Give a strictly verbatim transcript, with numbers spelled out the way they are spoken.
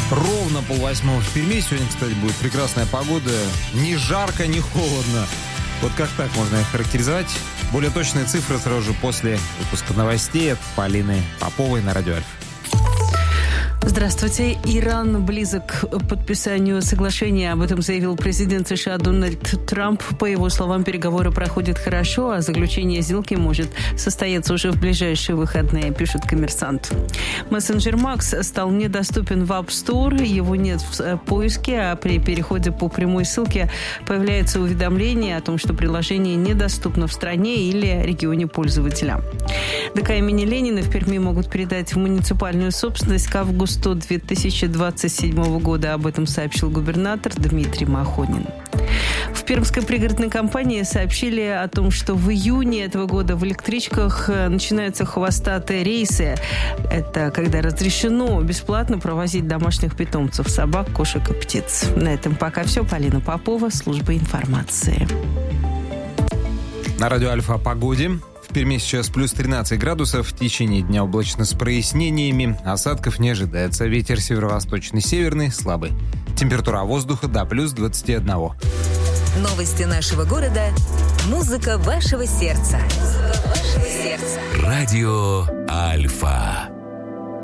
Ровно полвосьмого в Перми. Сегодня, кстати, будет прекрасная погода. Ни жарко, ни холодно. Вот как так можно их характеризовать? Более точные цифры сразу же после выпуска новостей от Полины Поповой на Радио Альфа. Здравствуйте. Иран близок к подписанию соглашения. Об этом заявил президент США Дональд Трамп. По его словам, переговоры проходят хорошо, а заключение сделки может состояться уже в ближайшие выходные, пишет «Коммерсант». Мессенджер Макс стал недоступен в App Store. Его нет в поиске, а при переходе по прямой ссылке появляется уведомление о том, что приложение недоступно в стране или регионе пользователя. ДК имени Ленина в Перми могут передать в муниципальную собственность к августу две тысячи двадцать седьмого года. Об этом сообщил губернатор Дмитрий Махонин. В Пермской пригородной компании сообщили о том, что в июне этого года в электричках начинаются хвостатые рейсы. Это когда разрешено бесплатно провозить домашних питомцев, собак, кошек и птиц. На этом пока все. Полина Попова, служба информации. На Радио Альфа о погоде. В Перми сейчас плюс тринадцать градусов. В течение дня облачно с прояснениями. Осадков не ожидается. Ветер северо-восточный, северный, слабый. Температура воздуха до плюс двадцать один. Новости нашего города. Музыка вашего сердца. Музыка вашего сердца. Радио Альфа.